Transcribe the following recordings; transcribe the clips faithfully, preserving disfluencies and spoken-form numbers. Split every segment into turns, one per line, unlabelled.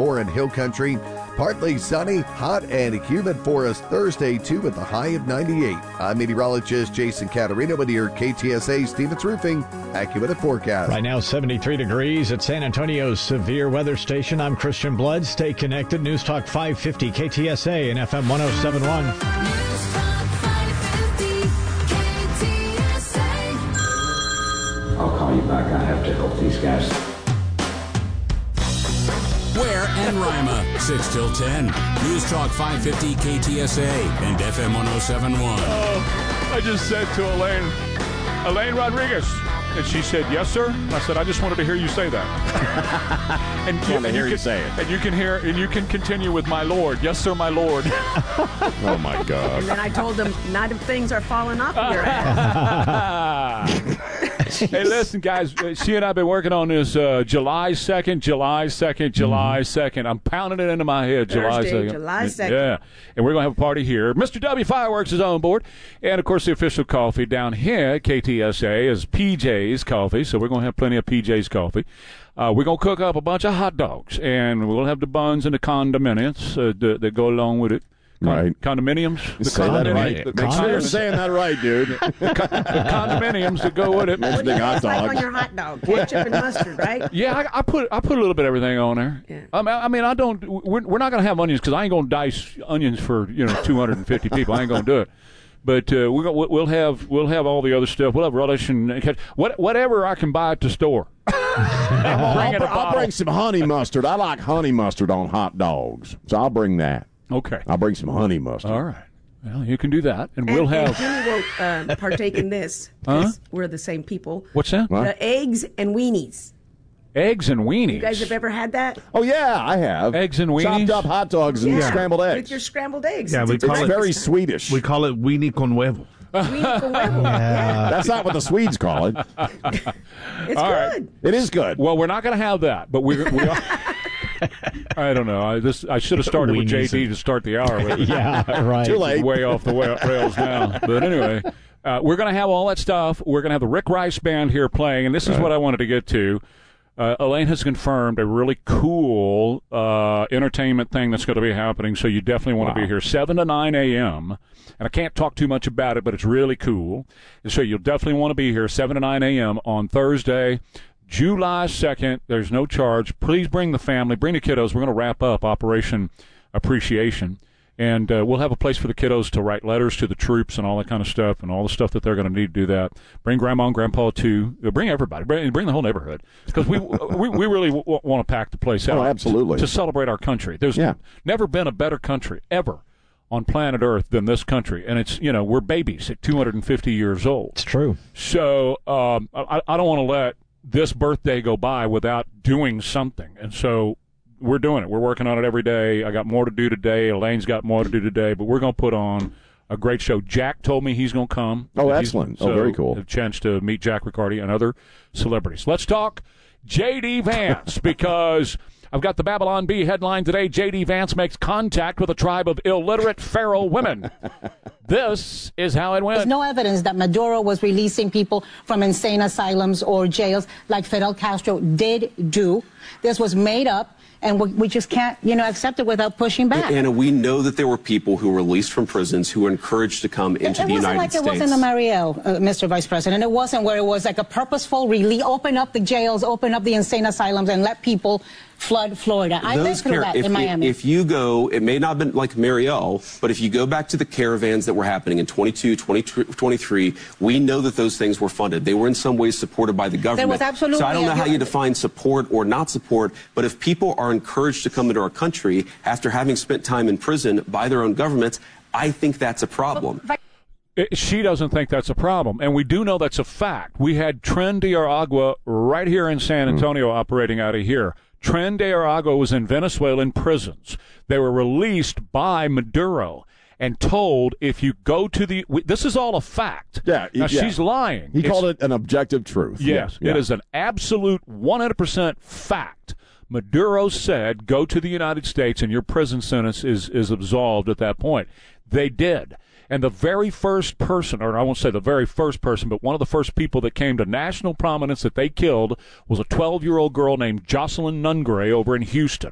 seventy-four in Hill Country. Partly sunny, hot, and humid for us Thursday, too, with a high of ninety-eight. I'm meteorologist Jason Caterino with your K T S A Stevens Roofing AccuWeather forecast.
Right now, seventy-three degrees at San Antonio's severe weather station. I'm Christian Blood. Stay connected. News Talk five fifty K T S A and F M one oh seven point one.
News Talk five fifty K T S A.
I'll call you back. I have to help these guys.
Ware and Rima, six till ten. News Talk five fifty K T S A and F M one oh seven point one.
Oh, I just said to Elaine, Elaine Rodriguez, and she said, yes, sir. And I said, I just wanted to hear you say that. and
you,
and
hear
you
you
can,
say it.
And you can hear, and you can continue with my lord. Yes, sir, my lord.
Oh, my God.
And then I told them, not if things are falling off your ass.
Hey, listen, guys. She and I have been working on this uh, July second, July second, July second. I'm pounding it into my head. July
Thursday,
second.
July second.
Yeah. And we're going to have a party here. Mister W Fireworks is on board. And, of course, the official coffee down here at K T S A is P J's Coffee. So we're going to have plenty of P J's Coffee. Uh, we're going to cook up a bunch of hot dogs. And we'll have the buns and the condominiums uh, that, that go along with it. Con-
Right.
Condominiums.
You
The
say that
condominium-
right.
the-
Make sure you're
condominiums-
saying that right, dude.
the condominiums that go with it.
Nice big hot
It's like
dog.
on your hot dog, ketchup and mustard, right?
Yeah, I, I put I put a little bit of everything on there.
Yeah.
I mean, I mean, I don't. We're, we're not going to have onions because I ain't going to dice onions for you know two hundred fifty people. I ain't going to do it. But uh, we're gonna, we'll have we'll have all the other stuff. We'll have relish and what, whatever I can buy at the store.
I'll,
Bring it a
I'll
bottle.
bring some honey mustard. I like honey mustard on hot dogs, so I'll bring that.
Okay.
I'll bring some honey mustard.
All right. Well, you can do that, and,
And,
we'll
and
have.
Jimmy will uh, partake in this because we're the same people.
What's that?
What?
The eggs and weenies.
Eggs and weenies.
You guys have ever had that?
Oh, yeah, I have.
Eggs and weenies?
Chopped up hot dogs and
Yeah.
scrambled
With
eggs.
your scrambled eggs.
Yeah, we
It's
call
It's
it-
very Swedish.
We call it weenie con huevo.
weenie con huevo. Yeah.
That's not what the Swedes call it.
It's
All right.
good.
It is good.
Well, we're not going to have that, but we we are. I don't know. I this I should have started with J
Weenies
D
and-
to start the hour with.
Yeah, right.
Too late.
Way off the wa- rails now. But anyway, uh, we're going to have all that stuff. We're going to have the Rick Rice Band here playing, and this is what I wanted to get to. Uh, Elaine has confirmed a really cool uh, entertainment thing that's going to be happening, so you definitely want to
Wow.
be here. seven to nine a.m., and I can't talk too much about it, but it's really cool. So you'll definitely want to be here, seven to nine a.m. on Thursday, July second. There's no charge. Please bring the family, bring the kiddos. We're going to wrap up Operation Appreciation. And uh, we'll have a place for the kiddos to write letters to the troops and all that kind of stuff and all the stuff that they're going to need to do that. Bring Grandma and Grandpa, too. Uh, Bring everybody. Bring, bring the whole neighborhood. Because we, we we really w- want to pack the place out.
Oh, absolutely.
To, to celebrate our country. There's
Yeah.
never been a better country, ever, on planet Earth than this country. And it's, you know, we're babies at two hundred fifty years old.
It's true.
So um, I, I don't want to let this birthday go by without doing something. And so we're doing it. We're working on it every day. I got more to do today. Elaine's got more to do today. But we're going to put on a great show. Jack told me he's going to come.
Oh,
He's-
excellent. Oh,
so
very cool.
A chance to meet Jack Riccardi and other celebrities. Let's talk J D. Vance because I've got the Babylon Bee headline today. J D. Vance makes contact with a tribe of illiterate feral women. This is how it went.
There's no evidence that Maduro was releasing people from insane asylums or jails like Fidel Castro did do. This was made up, and we, we just can't, you know, accept it without pushing back.
Anna, we know that there were people who were released from prisons who were encouraged to come into
it
the
wasn't
United
like
States.
it wasn't a Mariel, uh, Mister Vice President. It wasn't where it was like a purposeful release, open up the jails, open up the insane asylums, and let people flood Florida. I've been
Those
through
car-
that
if,
in Miami.
If you go, it may not have been like Mariel, but if you go back to the caravans that were happening in twenty-two, twenty-three, we know that those things were funded. They were in some ways supported by the government.
was absolutely
so I don't know
a-
how you define support or not support, but if people are encouraged to come into our country after having spent time in prison by their own governments, I think that's a problem.
It, she doesn't think that's a problem, and we do know that's a fact. We had Tren de Aragua right here in San Antonio mm. operating out of here. Tren de Aragua was in Venezuelan prisons. They were released by Maduro and told if you go to the – this is all a fact.
Yeah.
Now,
yeah.
she's lying.
He
it's,
called it an objective truth.
Yes.
Yeah,
it
yeah.
is an absolute one hundred percent fact. Maduro said go to the United States and your prison sentence is, is absolved at that point. They did. And the very first person, or I won't say the very first person, but one of the first people that came to national prominence that they killed was a twelve-year-old girl named Jocelyn Nungray over in Houston.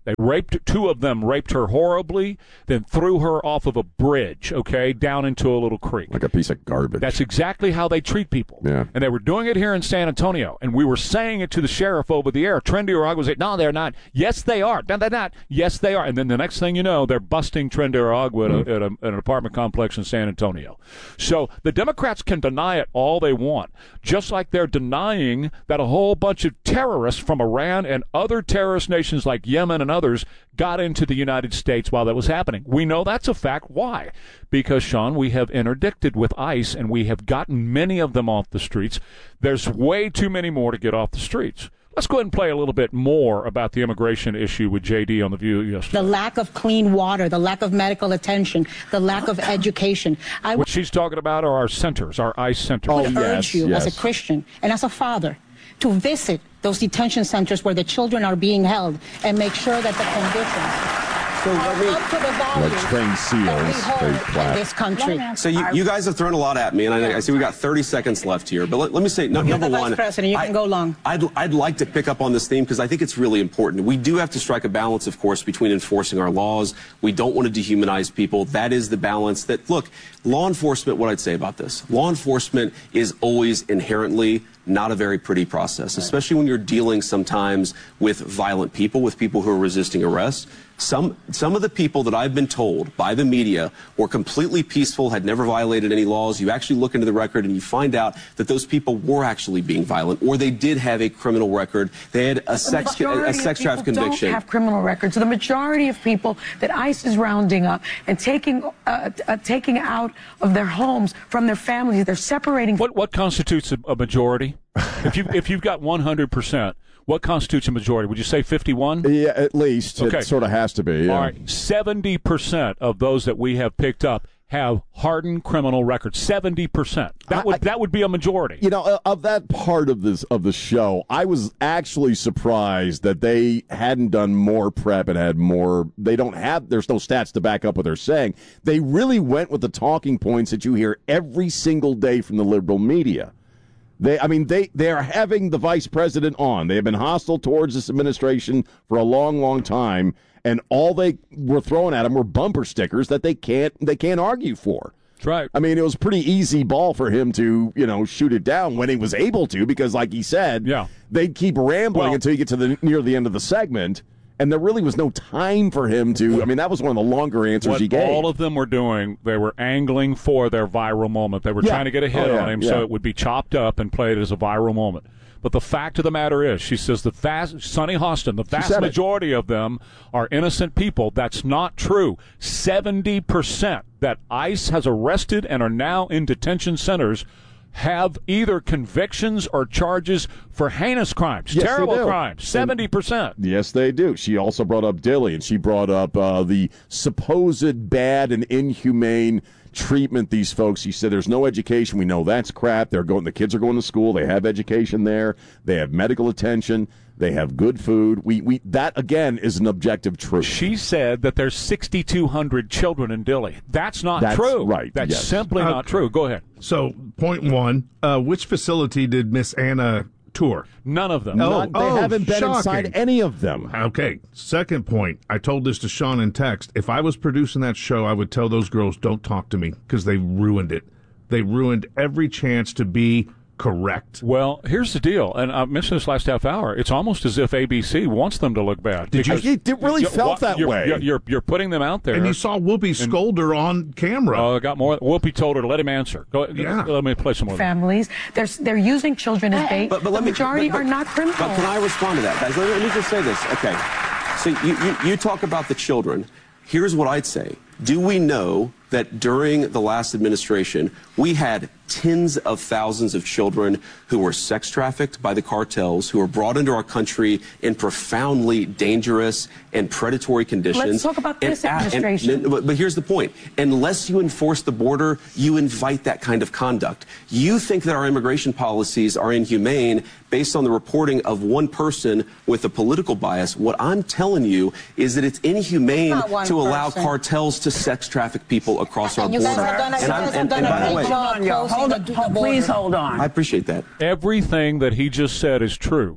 They raped, two of them raped her horribly, then threw her off of a bridge, okay, down into a little creek.
Like a piece of garbage.
That's exactly how they treat people.
Yeah.
And they were doing it here in San Antonio, and we were saying it to the sheriff over the air. Trendy Aragua was saying, no, they're not. Yes, they are. No, they're not. Yes, they are. And then the next thing you know, they're busting Trendy Aragua mm. at, a, at, a, at an apartment complex in San Antonio. So the Democrats can deny it all they want, just like they're denying that a whole bunch of terrorists from Iran and other terrorist nations like Yemen and others got into the United States while that was happening. We know that's a fact. Why? Because, Sean, we have interdicted with ICE, and we have gotten many of them off the streets. There's way too many more to get off the streets. Let's go ahead and play a little bit more about the immigration issue with J D on The View yesterday.
The lack of clean water, the lack of medical attention, the lack of education. I
what she's talking about are our centers, our ICE centers.
would
Oh,
urge
yes,
you
yes.
as a Christian and as a father to visit those detention centers where the children are being held and make sure that the conditions
So
are
let me-
up to the value
Like trained seals,
that we
they
hold
clap.
in this country.
So you, you guys have thrown a lot at me, and I, I see we got thirty seconds left here. But let, let me say, no,
You're
number
the vice
one,
president. You
I,
can go long.
I'd, I'd like to pick up on this theme because I think it's really important. We do have to strike a balance, of course, between enforcing our laws. We don't want to dehumanize people. That is the balance that, look, law enforcement, what I'd say about this, law enforcement is always inherently not a very pretty process, especially when you're dealing sometimes with violent people, with people who are resisting arrest. Some, some of the people that I've been told by the media were completely peaceful, had never violated any laws. You actually look into the record and you find out that those people were actually being violent, or they did have a criminal record. They had a sex, a, a sex traffic conviction.
Don't have criminal records. So the majority of people that ICE is rounding up and taking, uh, uh, taking out of their homes from their families, they're separating.
What what constitutes a, a majority? If you if you've got one hundred percent, what constitutes a majority? Would you say fifty-one?
Yeah, at least.
Okay.
It sort of has to be. Yeah.
All right, seventy percent of those that we have picked up have hardened criminal records. seventy percent. That would
I-
that would be a majority.
You know, uh, of that part of this of the show, I was actually surprised that they hadn't done more prep and had more. They don't have. There's no stats to back up what they're saying. They really went with the talking points that you hear every single day from the liberal media. They, I mean, they, they are having the vice president on. They have been hostile towards this administration for a long, long time, and all they were throwing at him were bumper stickers that they can't they can't argue for.
That's right.
I mean, it was a pretty easy ball for him to, you know, shoot it down when he was able to, because, like he said,
yeah.
they'd keep rambling
Well-
until you get to the near the end of the segment. And there really was no time for him to. I mean, that was one of the longer answers
What
he gave.
all of them were doing, they were angling for their viral moment. They were
Yeah.
trying to get a hit
Oh, yeah,
on him
yeah.
so it would be chopped up and played as a viral moment. But the fact of the matter is, she says the vast, Sonny Hostin, the vast
said it.
majority of them are innocent people. That's not true. seventy percent that ICE has arrested and are now in detention centers have either convictions or charges for heinous crimes,
Yes, they
terrible
do.
crimes. seventy percent.
Yes, they do. She also brought up Dilly, and she brought up uh, the supposed bad and inhumane treatment these folks. She said there's no education. We know that's crap. They're going. The kids are going to school. They have education there. They have medical attention. They have good food. We we that again is an objective truth.
She said that there's sixty-two hundred children in Dilley. That's not
That's
true.
right,
That's
yes.
simply
Uh,
not true. Go ahead.
So, point one, uh, which facility did Miss Anna tour?
None of them.
Oh,
Not- they
oh,
haven't been
shocking.
inside any of them.
Okay. Second point, I told this to Sean in text. If I was producing that show, I would tell those girls, don't talk to me, because they ruined it. They ruined every chance to be correct.
Well, here's the deal, and I mentioned this last half hour. It's almost as if A B C wants them to look bad.
Did you-
Because
It, it really
you-
felt
what-
that
you're,
way.
You're, you're you're putting them out there.
And you saw Whoopi scold her on camera.
Oh, I got more. Whoopi told her to let him answer. Go.
Yeah.
Let me play some more.
families. They're they're using children as bait.
But, but
the
let me,
majority
but- but-
are not criminal.
But can I respond to that, guys? Let me, let me just say this. Okay. So you, you, you talk about the children. Here's what I'd say. Do we know that during the last administration, we had tens of thousands of children who were sex trafficked by the cartels, who were brought into our country in profoundly dangerous and predatory conditions?
Let's talk about
And-
this
and-
administration.
but, but here's the point. Unless you enforce the border, you invite that kind of conduct. You think that our immigration policies are inhumane based on the reporting of one person with a political bias. What I'm telling you is that it's inhumane
Not one
to allow
person.
cartels to sex traffic people across our
And you
border.
guys have done a, you
And I'm-
guys have
and-
done
and by
a
the
great
way,
job closing the, the border.
I appreciate that.
Everything that he just said is true.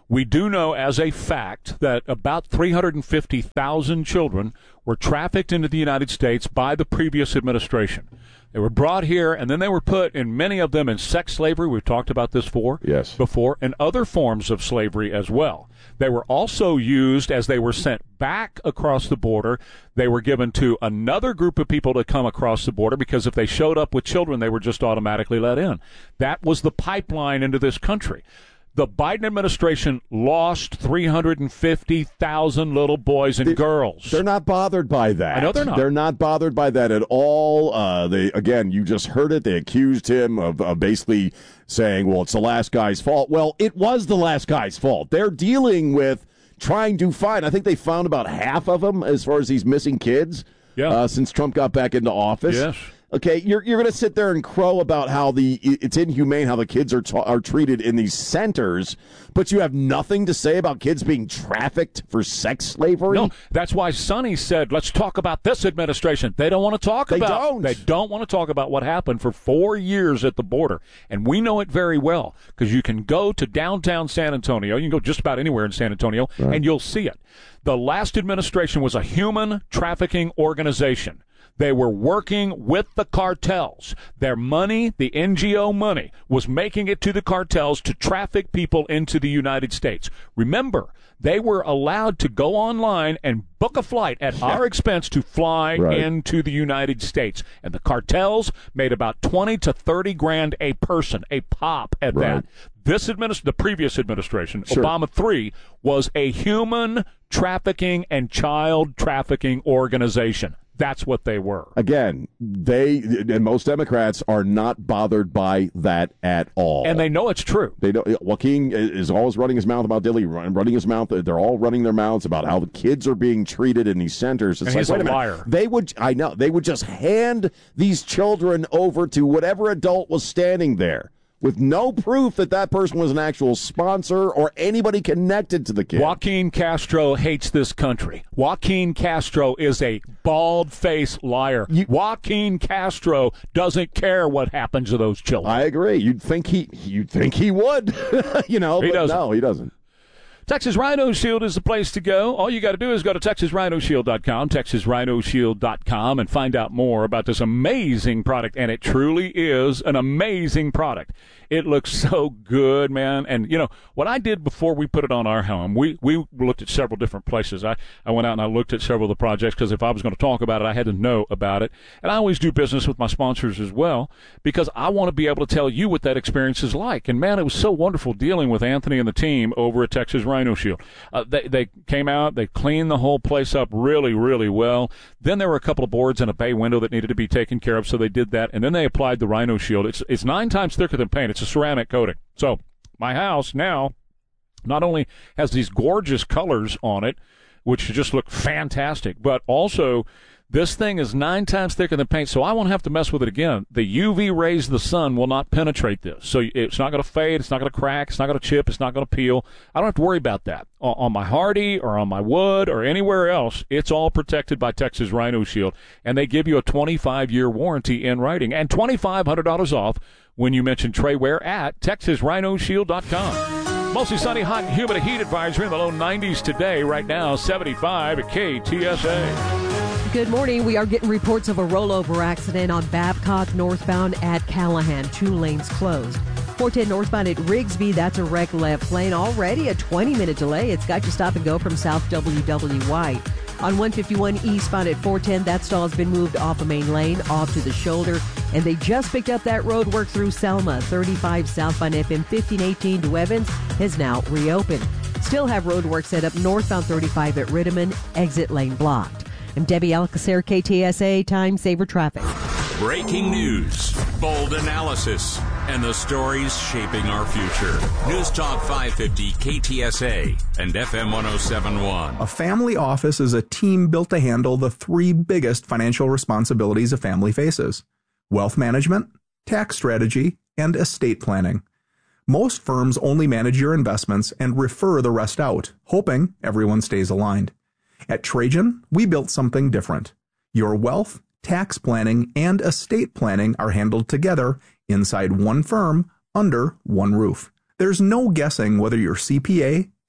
We do know as a fact that about three hundred fifty thousand children were trafficked into the United States by the previous administration. They were brought here, and then they were put, in many of them, in sex slavery. We've talked about this before,
yes.
before, and other forms of slavery as well. They were also used as they were sent back across the border. They were given to another group of people to come across the border because if they showed up with children, they were just automatically let in. That was the pipeline into this country. The Biden administration lost three hundred fifty thousand little boys and
they,
girls.
They're not bothered by that.
I know they're not.
They're not bothered by that at all. Uh, they again, you just heard it. They accused him of, of basically saying, well, it's the last guy's fault. Well, it was the last guy's fault. They're dealing with trying to find. I think they found about half of them as far as these missing kids
yeah.
uh, since Trump got back into office.
Yes.
Okay, you're you're going to sit there and crow about how the it's inhumane how the kids are ta- are treated in these centers, but you have nothing to say about kids being trafficked for sex slavery?
No, that's why Sonny said, let's talk about this administration. They don't want to talk
they
about
don't.
They don't want to talk about what happened for four years at the border. And we know it very well because you can go to downtown San Antonio. You can go just about anywhere in San Antonio, right. and you'll see it. The last administration was a human trafficking organization. They were working with the cartels. Their money, the N G O money, was making it to the cartels to traffic people into the United States. Remember, they were allowed to go online and book a flight at yeah. our expense to fly
right.
into the United States. And the cartels made about twenty to thirty grand a person, a pop at
right.
that. This administ- the previous administration,
sure.
Obama three, was a human trafficking and child trafficking organization. That's what they were.
Again, they and most Democrats are not bothered by that at all.
And they know it's true.
They know Joaquin is always running his mouth about Dilley, running his mouth. They're all running their mouths about how the kids are being treated in these centers. It's
and
like,
he's
wait
a
a minute.
liar.
They would, I know, they would just hand these children over to whatever adult was standing there, with no proof that that person was an actual sponsor or anybody connected to the kid.
Joaquin Castro hates this country. Joaquin Castro is a bald-faced liar. You, Joaquin Castro doesn't care what happens to those children.
I agree. You'd think he, you'd think he would, you know.
He
but
doesn't.
No, he doesn't.
Texas Rhino Shield is the place to go. All you got to do is go to Texas Rhino Shield dot com, Texas Rhino Shield dot com, and find out more about this amazing product. And it truly is an amazing product. It looks so good, man. And, you know, what I did before we put it on our home, we, we looked at several different places. I, I went out and I looked at several of the projects because if I was going to talk about it, I had to know about it. And I always do business with my sponsors as well because I want to be able to tell you what that experience is like. And, man, it was so wonderful dealing with Anthony and the team over at Texas Rhino Shield. Uh, they, they came out, they cleaned the whole place up really, really well. Then there were a couple of boards and a bay window that needed to be taken care of, so they did that. And then they applied the Rhino Shield. It's, it's nine times thicker than paint. It's a ceramic coating. So my house now not only has these gorgeous colors on it, which just look fantastic, but also this thing is nine times thicker than paint, so I won't have to mess with it again. The U V rays of the sun will not penetrate this. So it's not going to fade, it's not going to crack, it's not going to chip, it's not going to peel. I don't have to worry about that. On my Hardy or on my wood or anywhere else, it's all protected by Texas Rhino Shield, and they give you a twenty-five year warranty in writing and twenty-five hundred dollars off when you mention Trey Ware at Texas Rhino Shield dot com. Mostly sunny, hot, and humid, a heat advisory in the low nineties today. Right now, seventy-five at K T S A.
Good morning. We are getting reports of a rollover accident on Babcock northbound at Callahan. Two lanes closed. four ten northbound at Rigsby. That's a wreck left lane. Already a twenty minute delay. It's got you stop and go from South W W White. On one fifty-one eastbound at four ten, that stall has been moved off a main lane, off to the shoulder. And they just picked up that road work through Selma. thirty-five southbound F M fifteen eighteen to Evans has now reopened. Still have road work set up northbound thirty-five at Rittiman, exit lane blocked. I'm Debbie Alcacer, K T S A Time Saver Traffic.
Breaking news, bold analysis, and the stories shaping our future. News Talk five fifty K T S A and F M one oh seven point one.
A family office is a team built to handle the three biggest financial responsibilities a family faces: wealth management, tax strategy, and estate planning. Most firms only manage your investments and refer the rest out, hoping everyone stays aligned. At Trajan, we built something different. Your wealth, tax planning, and estate planning are handled together inside one firm under one roof. There's no guessing whether your C P A,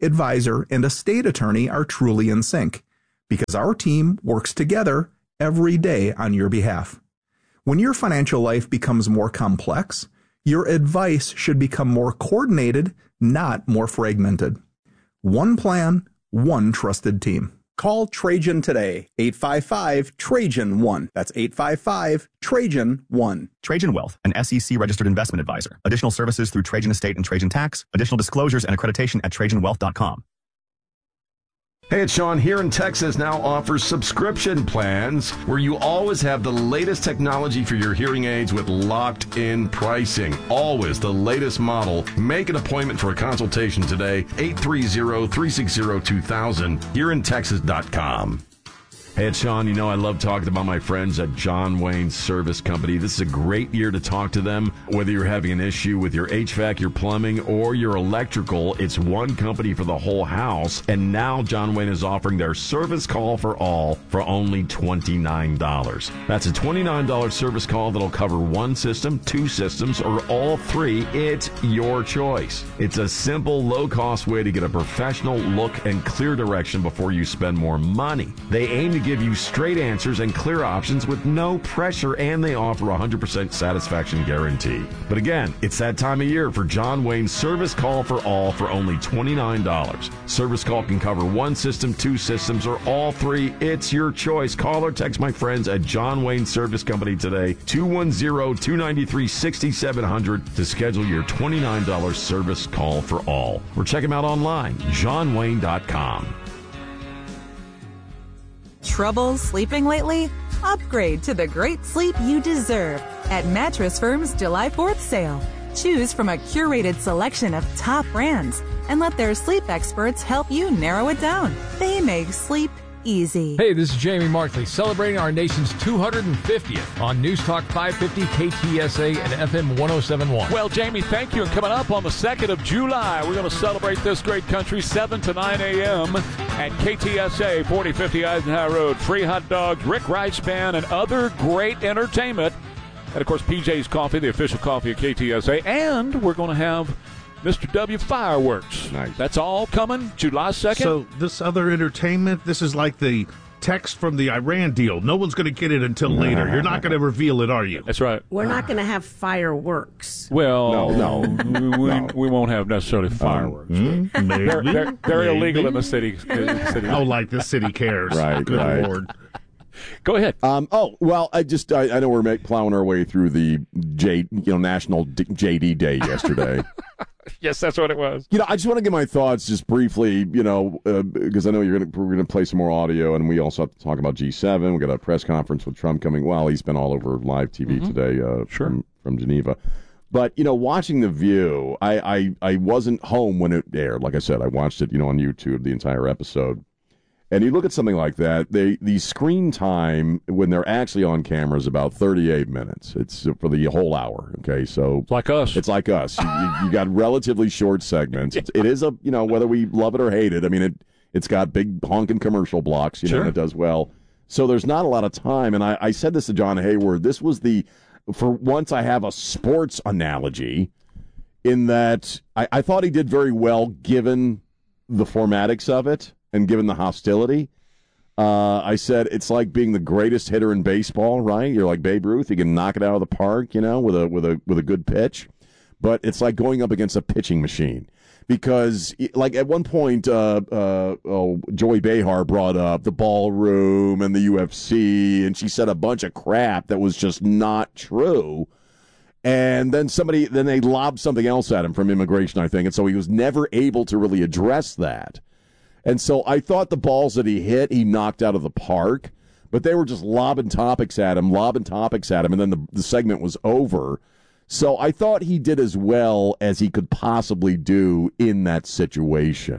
advisor, and estate attorney are truly in sync, because our team works together every day on your behalf. When your financial life becomes more complex, your advice should become more coordinated, not more fragmented. One plan, one trusted team.
Call Trajan today, eight five five, Trajan one. That's eight five five, Trajan one.
Trajan Wealth, an S E C-registered investment advisor. Additional services through Trajan Estate and Trajan Tax. Additional disclosures and accreditation at Trajan Wealth dot com.
Hey, it's Sean here, in Texas now offers subscription plans where you always have the latest technology for your hearing aids with locked-in pricing. Always the latest model. Make an appointment for a consultation today, eight three zero, three six zero, two thousand, here in Texas dot com. Hey, it's Sean. You know I love talking about my friends at John Wayne Service Company. This is a great year to talk to them. Whether you're having an issue with your H V A C, your plumbing, or your electrical, it's one company for the whole house. And now John Wayne is offering their service call for all for only twenty-nine dollars. That's a twenty-nine dollars service call that'll cover one system, two systems, or all three. It's your choice. It's a simple, low-cost way to get a professional look and clear direction before you spend more money. They aim to give you straight answers and clear options with no pressure, and they offer a one hundred percent satisfaction guarantee. But again, it's that time of year for John Wayne Service Call for All for only twenty-nine dollars. Service call can cover one system, two systems, or all three. It's your choice. Call or text my friends at John Wayne Service Company today, two one zero, two nine three, six seven zero zero, to schedule your twenty-nine dollars service call for all. Or check them out online, john wayne dot com.
Trouble sleeping lately? Upgrade to the great sleep you deserve at Mattress Firm's July fourth sale. Choose from a curated selection of top brands and let their sleep experts help you narrow it down. They make sleep easy.
Hey, this is Jamie Markley, celebrating our nation's two hundred fiftieth on News Talk five fifty, K T S A, and F M one oh seven point one.
Well, Jamie, thank you. And coming up on the second of July, we're going to celebrate this great country seven to nine a.m. at K T S A, forty fifty Eisenhower Road. Free hot dogs, Rick Rice Band, and other great entertainment. And, of course, P J's Coffee, the official coffee of K T S A. And we're going to have Mister W fireworks.
Nice.
That's all coming July second.
So this other entertainment, this is like the text from the Iran deal. No one's going to get it until later. You're not going to reveal it, are you?
That's right.
We're not going to have fireworks.
Well,
No, no.
we,
No.
we won't have necessarily fireworks.
Hmm? Maybe.
They're, they're, they're
Maybe.
illegal in the city. city.
Oh, like the city cares.
Right,
Good
right.
Lord.
Go ahead.
Um, oh, well, I just, I, I know we're make, plowing our way through the J, you know, National D, J D Day yesterday.
Yes, that's what it was.
You know, I just want to get my thoughts just briefly, you know, uh, because I know you're going to, we're going to play some more audio, and we also have to talk about G seven. We got a press conference with Trump coming. Well, he's been all over live T V
Mm-hmm.
today uh,
Sure.
from, from Geneva. But, you know, watching The View, I, I, I wasn't home when it aired. Like I said, I watched it, you know, on YouTube, the entire episode. And you look at something like that, they the screen time when they're actually on camera is about thirty-eight minutes. It's for the whole hour, okay? So
It's like us.
it's like us. You, you, you got relatively short segments. It's, it is a, you know, whether we love it or hate it, I mean, it, it's got big honking commercial blocks, you know,
Sure.
and it does well. So there's not a lot of time. And I, I said this to John Hayward. This was the, for once I have a sports analogy in that I, I thought he did very well given the formatics of it and given the hostility. Uh, I said it's like being the greatest hitter in baseball, right? You're like Babe Ruth. You can knock it out of the park, you know, with a with a with a good pitch. But it's like going up against a pitching machine. Because, like, at one point, uh, uh, oh, Joy Behar brought up the ballroom and the U F C, and she said a bunch of crap that was just not true. And then somebody, then they lobbed something else at him from immigration, I think, and so he was never able to really address that. And so I thought the balls that he hit, he knocked out of the park, but they were just lobbing topics at him, lobbing topics at him, and then the, the segment was over. So I thought he did as well as he could possibly do in that situation.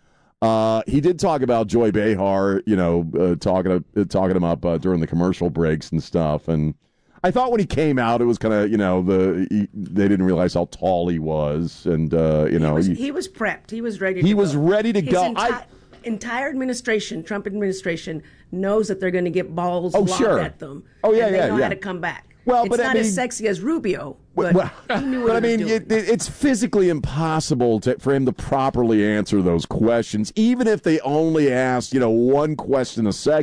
Uh, he did talk about Joy Behar, you know, uh, talking uh, talking him up uh, during the commercial breaks and stuff. And I thought when he came out, it was kind of, you know, the he, they didn't realize how tall he was, and uh, you know,
he was,
he,
he was prepped. He was ready.
he
to
was
go.
ready to
His
go.
enti-
I,
entire administration, Trump administration, knows that they're going to get balls
Oh,
lobbed
sure.
at them.
Oh, yeah,
and they
yeah,
know
yeah.
how to come back.
Well,
it's
but I
not
mean-
as sexy as Rubio. But,
Well,
he knew what
but I
he was
mean,
doing.
it, it, it's physically impossible to, for him to properly answer those questions, even if they only ask, you know, one question a second.